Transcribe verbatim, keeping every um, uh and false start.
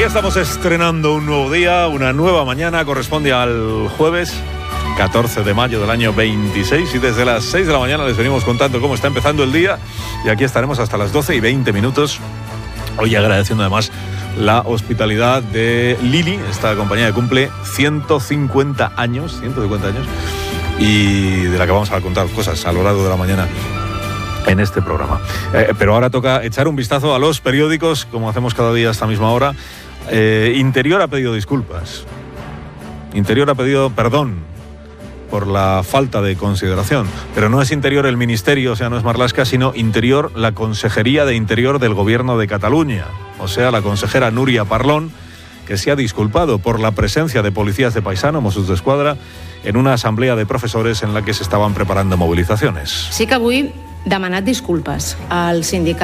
Aquí estamos estrenando un nuevo día, una nueva mañana, corresponde al jueves catorce de mayo del año veintiséis y desde las seis de la mañana les venimos contando cómo está empezando el día y aquí estaremos hasta las doce y veinte minutos. Hoy agradeciendo además la hospitalidad de Lili, esta compañía que cumple ciento cincuenta años, ciento cincuenta años y de la que vamos a contar cosas a lo largo de la mañana en este programa. Eh, pero ahora toca echar un vistazo a los periódicos, como hacemos cada día a esta misma hora. Eh, Interior ha pedido disculpas. Interior ha pedido perdón por la falta de consideración. Pero no es Interior el Ministerio, o sea, no es Marlaska, sino Interior, la Consejería de Interior del Gobierno de Cataluña. O sea, la consejera Núria Parlon, que se ha disculpado por la presencia de policías de paisano, Mossos d'Esquadra, en una asamblea de profesores en la que se estaban preparando movilizaciones. Sí que avui demanat disculpes al sindicat